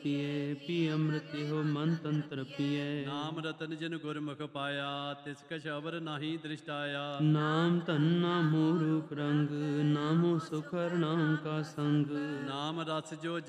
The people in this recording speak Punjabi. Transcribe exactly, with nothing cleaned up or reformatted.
ਪੀਏ, ਪੀ ਅੰਮ੍ਰਿਤ ਇਹੋ ਮਨ ਤੰਤਰ ਪੀਏ। ਨਾਮ ਰਤਨ ਜਿਨ ਗੁਰਮੁਖ ਪਾਇਆ, ਤਿਸ ਕਛ ਅਵਰ ਨਾਹੀ ਦ੍ਰਿਸ਼ਟ ਆਇਆ। ਨਾਮ ਧਨ ਨਾਮੋ ਰੂਪ ਰੰਗ, ਨਾਮੋ ਸੁਖ ਹਰਿ ਨਾਮ ਕਾ ਸੰਗ। ਨਾਮ ਰਸ ਜੋ